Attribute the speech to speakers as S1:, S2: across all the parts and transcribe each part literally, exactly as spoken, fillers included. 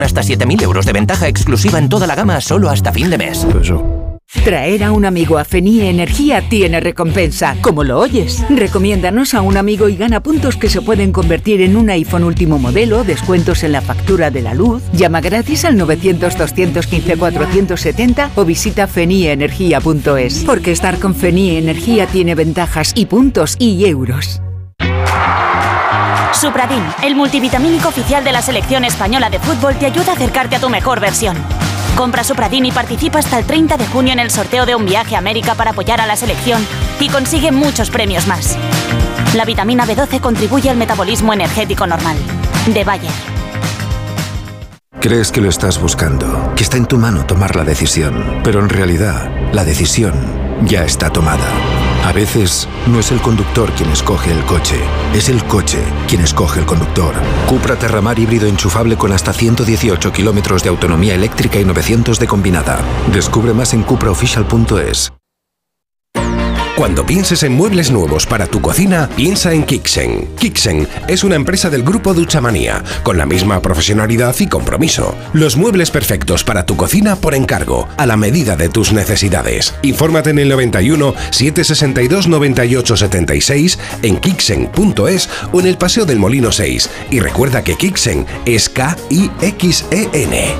S1: Hasta siete mil euros de ventaja exclusiva en toda la gama solo hasta fin de mes.
S2: Eso.
S3: Traer a un amigo a Fenie Energía tiene recompensa, como lo oyes. Recomiéndanos a un amigo y gana puntos que se pueden convertir en un iPhone último modelo, descuentos en la factura de la luz. Llama gratis al novecientos, doscientos quince, cuatrocientos setenta o visita fenie energía punto es. Porque estar con Fenie Energía tiene ventajas y puntos y euros.
S4: Supradin, el multivitamínico oficial de la selección española de fútbol, te ayuda a acercarte a tu mejor versión. Compra Supradin y participa hasta el treinta de junio en el sorteo de un viaje a América para apoyar a la selección y consigue muchos premios más. La vitamina B doce contribuye al metabolismo energético normal. De Bayer.
S5: Crees que lo estás buscando, que está en tu mano tomar la decisión, pero en realidad la decisión ya está tomada. A veces no es el conductor quien escoge el coche, es el coche quien escoge el conductor. Cupra Terramar híbrido enchufable con hasta ciento dieciocho kilómetros de autonomía eléctrica y novecientos de combinada. Descubre más en cupra oficial punto es.
S6: Cuando pienses en muebles nuevos para tu cocina, piensa en Kixen. Kixen es una empresa del grupo Duchamanía, con la misma profesionalidad y compromiso. Los muebles perfectos para tu cocina por encargo, a la medida de tus necesidades. Infórmate en el noventa y uno, setecientos sesenta y dos, noventa y ocho setenta y seis, en kixen punto es o en el Paseo del Molino seis. Y recuerda que Kixen es K I X E N.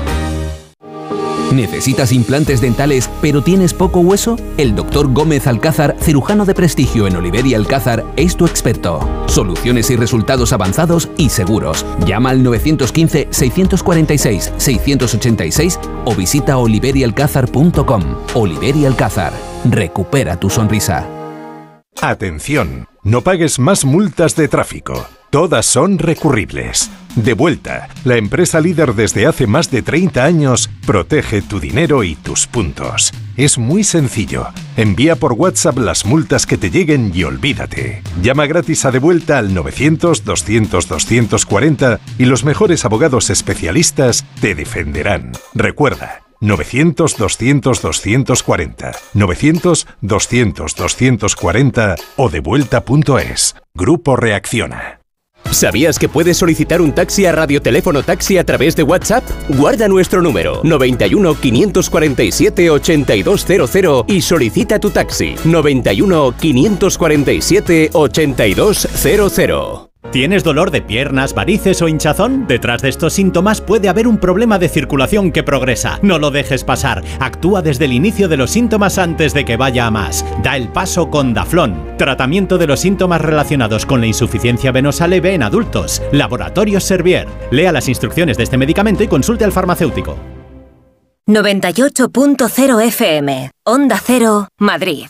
S7: ¿Necesitas implantes dentales pero tienes poco hueso? El doctor Gómez Alcázar, cirujano de prestigio en Oliver y Alcázar, es tu experto. Soluciones y resultados avanzados y seguros. Llama al nueve uno cinco, seis cuatro seis, seis ocho seis o visita oliver y alcázar punto com. Oliver y Alcázar. Recupera tu sonrisa.
S8: Atención, no pagues más multas de tráfico. Todas son recurribles. Devuelta, la empresa líder desde hace más de treinta años, protege tu dinero y tus puntos. Es muy sencillo. Envía por WhatsApp las multas que te lleguen y olvídate. Llama gratis a Devuelta al novecientos, doscientos, doscientos cuarenta y los mejores abogados especialistas te defenderán. Recuerda, novecientos, doscientos, doscientos cuarenta, novecientos, doscientos, doscientos cuarenta o devuelta punto es. Grupo Reacciona.
S9: ¿Sabías que puedes solicitar un taxi a Radioteléfono Taxi a través de WhatsApp? Guarda nuestro número noventa y uno, quinientos cuarenta y siete, ochenta y dos cero cero y solicita tu taxi noventa y uno, quinientos cuarenta y siete, ochenta y dos cero cero.
S10: ¿Tienes dolor de piernas, varices o hinchazón? Detrás de estos síntomas puede haber un problema de circulación que progresa. No lo dejes pasar. Actúa desde el inicio de los síntomas antes de que vaya a más. Da el paso con Daflón. Tratamiento de los síntomas relacionados con la insuficiencia venosa leve en adultos. Laboratorios Servier. Lea las instrucciones de este medicamento y consulte al farmacéutico.
S11: noventa y ocho punto cero F M. Onda Cero, Madrid.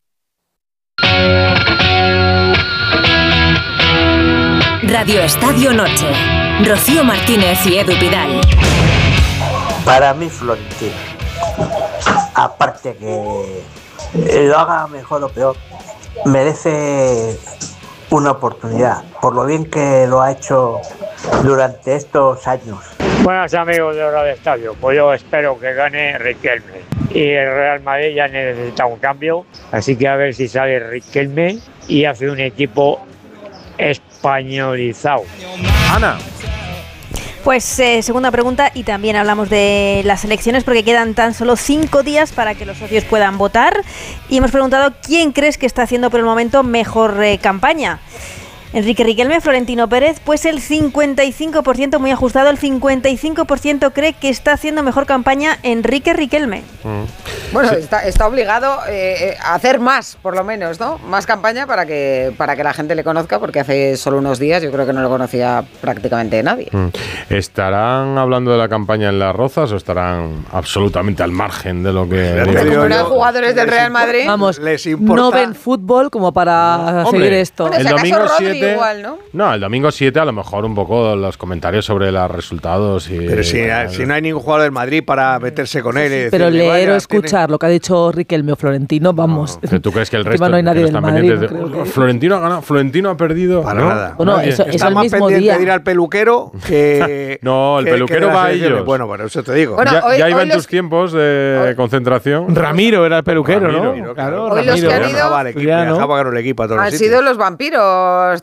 S11: Radio Estadio Noche. Rocío Martínez y Edu Pidal.
S12: Para mí, Florentino, aparte que lo haga mejor o peor, merece una oportunidad, por lo bien que lo ha hecho durante estos años.
S13: Buenas amigos de Radio Estadio, pues yo espero que gane Riquelme. Y el Real Madrid ya necesita un cambio, así que a ver si sale Riquelme y hace un equipo españolizado.
S14: Ana.
S15: Pues eh, segunda pregunta, y también hablamos de las elecciones porque quedan tan solo cinco días para que los socios puedan votar y hemos preguntado quién crees que está haciendo por el momento mejor eh, campaña. Enrique Riquelme, Florentino Pérez, pues el cincuenta y cinco por ciento, muy ajustado, el cincuenta y cinco por ciento cree que está haciendo mejor campaña Enrique Riquelme.
S14: Mm.
S16: Bueno,
S14: sí.
S16: está, está obligado eh, a hacer más, por lo menos, ¿no? Más campaña para que para que la gente le conozca, porque hace solo unos días yo creo que no lo conocía prácticamente nadie.
S2: Mm. ¿Estarán hablando de la campaña en Las Rozas o estarán absolutamente al margen de lo que...
S16: Como eran jugadores del Real Madrid,
S17: vamos,
S2: les importa...
S17: no ven fútbol como para
S2: no,
S17: seguir esto.
S16: Bueno,
S2: el
S16: si
S2: domingo siete...
S16: Igual, ¿no?
S2: No, el domingo siete a lo mejor un poco los comentarios sobre los resultados y...
S14: Pero si, si no hay ningún jugador del Madrid para meterse con él... Sí,
S17: pero leer
S14: vaya,
S17: o escuchar
S14: tiene...
S17: lo que ha dicho Riquelme o Florentino, vamos...
S2: No, ¿tú crees que el resto
S17: no hay nadie
S2: que
S17: del
S2: están
S17: Madrid,
S2: pendientes
S17: no
S2: de... Florentino ha ganado, Florentino ha perdido...
S14: Para
S2: ¿no?
S14: nada.
S17: Bueno, eso, eso
S14: está
S17: el
S14: más
S17: mismo
S14: pendiente
S17: día.
S14: de ir al peluquero que...
S2: no, el
S14: que,
S2: peluquero
S14: que
S2: va a ellos.
S14: Bueno, por eso te digo.
S16: Bueno,
S2: ya
S16: hoy,
S2: ya iba en
S16: los...
S2: tus tiempos de
S16: hoy...
S2: concentración.
S14: Ramiro era el peluquero,
S2: Ramiro,
S14: ¿no?
S2: Claro,
S16: hoy
S2: Ramiro.
S16: los que han ido...
S14: Dejaba el equipo, dejaba ganar el equipo a todos
S16: Han
S14: los sitios.
S16: sido los vampiros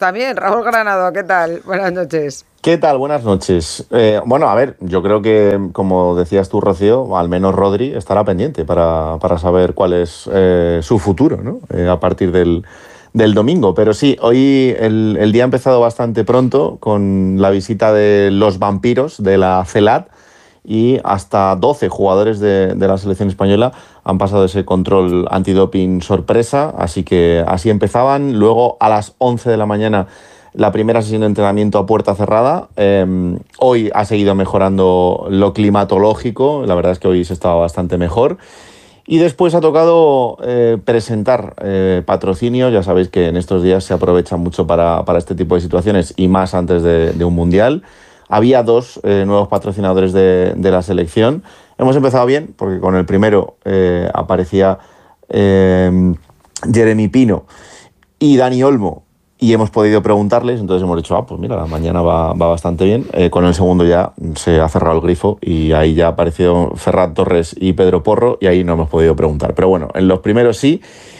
S16: también. Raúl Granado, ¿qué tal? Buenas noches.
S18: ¿Qué tal? Buenas noches. Eh, bueno, a ver, yo creo que, como decías tú, Rocío, al menos Rodri estará pendiente para, para saber cuál es eh, su futuro, ¿no? Eh, a partir del, del domingo. Pero sí, hoy el, el día ha empezado bastante pronto con la visita de los vampiros de la CELAT y hasta doce jugadores de, de la selección española han pasado ese control antidoping sorpresa. Así que así empezaban. Luego, a las once de la mañana, la primera sesión de entrenamiento a puerta cerrada. Eh, hoy ha seguido mejorando lo climatológico, la verdad es que hoy se estaba bastante mejor. Y después ha tocado eh, presentar eh, patrocinios. Ya sabéis que en estos días se aprovecha mucho para, para este tipo de situaciones y más antes de, de un mundial. Había dos eh, nuevos patrocinadores de, de la selección. Hemos empezado bien porque con el primero eh, aparecía eh, Jeremy Pino y Dani Olmo, y hemos podido preguntarles, entonces hemos dicho, ah, pues mira, la mañana va, va bastante bien. Eh, con el segundo ya se ha cerrado el grifo y ahí ya apareció Ferran Torres y Pedro Porro y ahí no hemos podido preguntar. Pero bueno, en los primeros sí,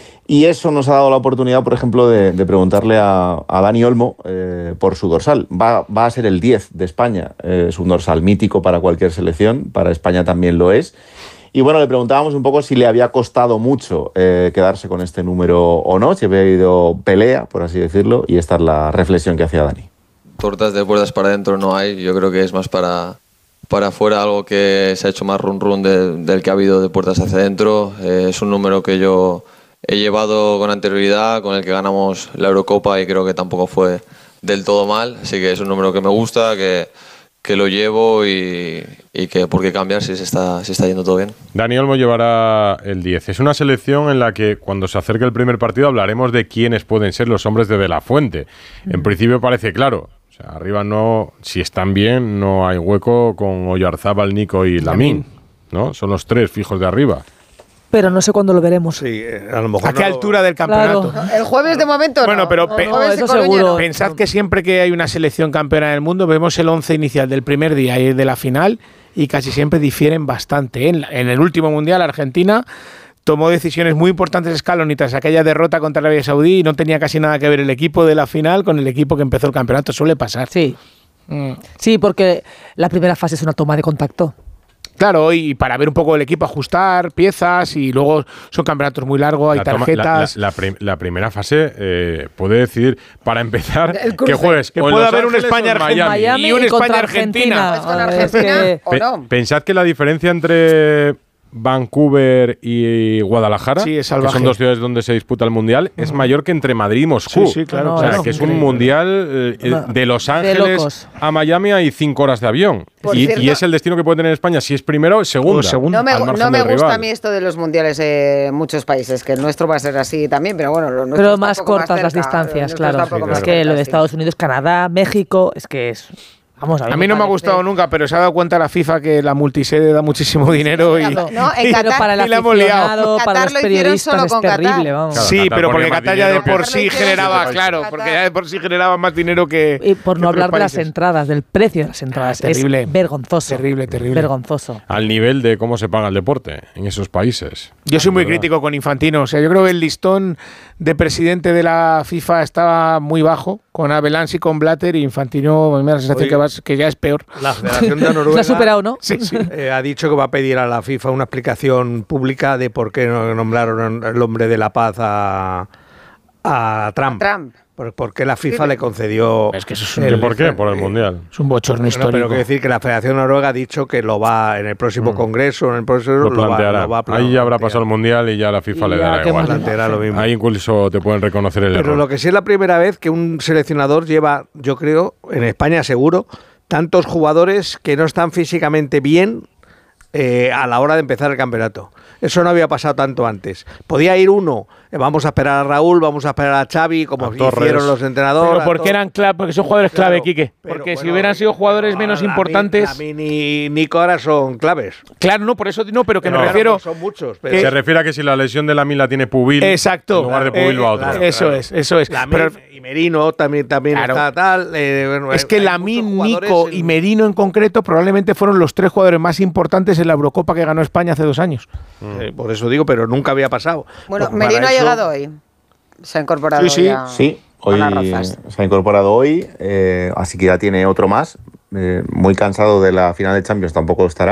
S18: y eso nos ha dado la oportunidad, por ejemplo, de, de preguntarle a, a Dani Olmo eh, por su dorsal. Va, va a ser el diez de España, eh, es un dorsal mítico para cualquier selección, para España también lo es. Y bueno, le preguntábamos un poco si le había costado mucho eh, quedarse con este número o no, si había habido pelea, por así decirlo, y esta es la reflexión que hacía Dani.
S19: Tortas de puertas para adentro no hay, yo creo que es más para, para afuera, algo que se ha hecho más run run de, del que ha habido de puertas hacia adentro. Eh, es un número que yo he llevado con anterioridad, con el que ganamos la Eurocopa y creo que tampoco fue del todo mal, así que es un número que me gusta, que... que lo llevo y, y que por qué cambiar si se está, si está yendo todo bien.
S2: Dani Olmo llevará el diez. Es una selección en la que cuando se acerque el primer partido hablaremos de quiénes pueden ser los hombres de De La Fuente. En mm. principio parece claro. O sea, arriba no, si están bien, no hay hueco con Oyarzábal, Nico y Lamine, ¿no? Son los tres fijos de arriba.
S17: Pero no sé cuándo lo veremos.
S14: Sí, a lo mejor.
S20: ¿A qué no, altura del campeonato?
S16: Claro. El jueves de momento
S20: bueno,
S16: no.
S20: pero
S16: no,
S20: pe
S16: no,
S20: eso seguro. Pensad que siempre que hay una selección campeona del mundo vemos el once inicial del primer día y de la final y casi siempre difieren bastante. En, en el último mundial Argentina tomó decisiones muy importantes Scaloni tras aquella derrota contra Arabia Saudí y no tenía casi nada que ver el equipo de la final con el equipo que empezó el campeonato. Suele pasar.
S17: Sí. Mm. Sí, porque la primera fase es una toma de contacto.
S20: Claro, y para ver un poco el equipo, ajustar piezas y luego son campeonatos muy largos, hay la toma, tarjetas.
S2: La, la, la, prim, la primera fase eh, puede decidir, para empezar, que juegues.
S20: Que pueda haber un España-Argentina
S17: Miami
S20: y un
S17: España-Argentina.
S16: ¿Con Argentina
S2: es que,
S16: o no?
S2: Pensad que la diferencia entre Vancouver y Guadalajara,
S20: sí, es
S2: que son dos ciudades donde se disputa el Mundial, uh-huh. es mayor que entre Madrid y Moscú.
S20: Sí, sí, claro.
S2: No, o sea,
S20: no,
S2: que es
S20: increíble.
S2: un Mundial eh, no, de Los Ángeles de a Miami hay cinco horas de avión. Y, cierto, y es el destino que puede tener España si es primero o segundo.
S16: No me, no me gusta a mí esto de los mundiales en muchos países, que el nuestro va a ser así también, pero bueno, lo
S17: pero más cortas más las distancias, claro. Sí, claro. Es que lo de Estados Unidos, Canadá, México, es que es... Vamos, a,
S20: a mí no me ha gustado nunca, pero se ha dado cuenta la FIFA que la multisede da muchísimo dinero y,
S16: no, en Qatar,
S17: pero para el aficionado, para los periodistas es terrible, vamos.
S20: Claro, sí, Qatar, pero porque Qatar ya de por sí generaba, claro, Qatar. porque ya de por sí generaba más dinero que
S17: y por no hablar
S20: países.
S17: de las entradas, del precio de las entradas, ah, terrible, es vergonzoso,
S20: terrible, terrible,
S17: vergonzoso.
S2: Al nivel de cómo se paga el deporte en esos países.
S20: Yo soy muy crítico con Infantino, o sea, yo creo que el listón de presidente de la FIFA estaba muy bajo con Abelans y con Blatter, y Infantino me da la sensación que, va, que ya es peor.
S14: La Federación de Noruega
S17: ¿la ha superado, no?
S20: Sí, sí.
S14: Eh, ha dicho que va a pedir a la FIFA una explicación pública de por qué no nombraron el hombre de la paz a, a Trump.
S16: A Trump.
S14: ¿Por, ¿Por qué la FIFA sí, le concedió?
S20: Es que eso es un,
S2: el, ¿Por qué? Por el Mundial.
S20: Es un bochorno histórico.
S14: No, pero quiero decir que la Federación Noruega ha dicho que lo va en el próximo mm. congreso, en el próximo
S2: lo,
S14: lo,
S2: va,
S14: lo va a
S2: Ahí ya habrá pasado el Mundial y ya la FIFA y le dará igual.
S14: Planteará lo mismo.
S2: Ahí incluso te pueden reconocer el
S14: pero
S2: error.
S14: Pero lo que sí es la primera vez que un seleccionador lleva, yo creo, en España seguro, tantos jugadores que no están físicamente bien eh, a la hora de empezar el campeonato. Eso no había pasado tanto antes. Podía ir uno, eh, vamos a esperar a Raúl, vamos a esperar a Xavi, como a hicieron los entrenadores.
S20: Pero porque eran clave, porque son jugadores clave, claro, Quique. Porque bueno, si hubieran sido jugadores menos
S14: Lamin,
S20: importantes.
S14: Lamin y Nico ahora son claves.
S20: Claro, no, por eso no, pero que
S14: pero
S20: me
S14: claro,
S20: refiero.
S14: Son muchos.
S2: Pero se refiere a que si la lesión de Lamin la tiene Pubil,
S20: exacto,
S2: en lugar de Pubil
S20: eh,
S2: va a otro.
S20: Claro, eso claro. es, eso es.
S14: Lamin
S20: pero,
S14: y Merino también, también claro. está tal. Eh, bueno,
S20: es que Lamin, Nico en... y Merino en concreto probablemente fueron los tres jugadores más importantes en la Eurocopa que ganó España hace dos años.
S14: Mm. Eh, por eso digo, pero nunca había pasado.
S16: Bueno,
S14: pues
S16: Merino
S14: eso...
S16: ha llegado hoy. Se ha incorporado
S18: sí, sí.
S16: ya.
S18: Sí, Hoy se ha incorporado hoy, eh, así que ya tiene otro más. Eh, muy cansado de la final de Champions tampoco estará.